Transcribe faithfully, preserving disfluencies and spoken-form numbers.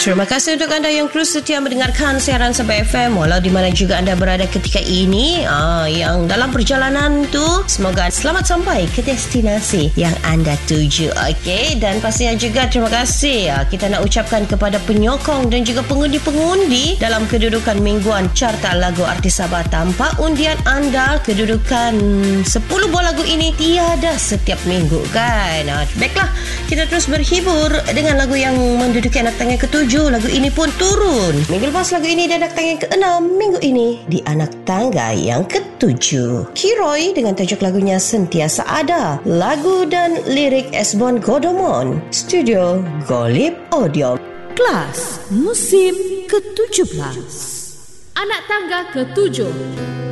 Terima kasih untuk anda yang terus setia mendengarkan siaran Sabah F M walau di mana juga anda berada ketika ini. Ah, yang dalam perjalanan tu, semoga selamat sampai ke destinasi yang anda tuju. Okey, dan pastinya juga terima kasih ah, kita nak ucapkan kepada penyokong dan juga pengundi-pengundi dalam kedudukan mingguan carta lagu artis Sabah. Tanpa undian anda, kedudukan sepuluh buah lagu ini tiada setiap minggu kan. Ah, baiklah, kita terus berhibur dengan lagu yang menduduki anak tangga ketujuh. Lagu ini pun turun. Minggu lepas lagu ini di anak tangga yang keenam. Minggu ini di anak tangga yang ketujuh. Kiroi dengan tajuk lagunya Sentiasa Ada. Lagu dan lirik Esbon Godomon. Studio Golib Audio. Kelas musim ketujuh belas. Anak tangga ketujuh.